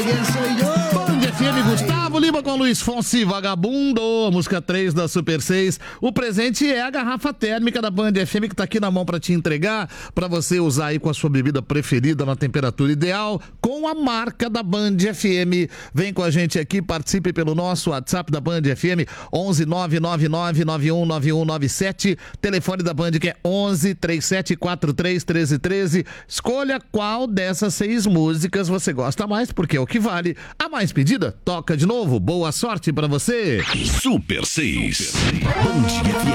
alguien soy yo. Band FM, Gustavo Lima com Luiz Fonsi, Vagabundo, música 3 da Super 6. O presente é a garrafa térmica da Band FM que tá aqui na mão pra te entregar, pra você usar aí com a sua bebida preferida na temperatura ideal, com a marca da Band FM. Vem com a gente aqui, participe pelo nosso WhatsApp da Band FM, 11 999 919197, telefone da Band que é 11 3743 1313. Escolha qual dessas 6 músicas você gosta mais, porque é o que vale. A mais pedida, toca de novo. Boa sorte pra você. Super 6. Band FM.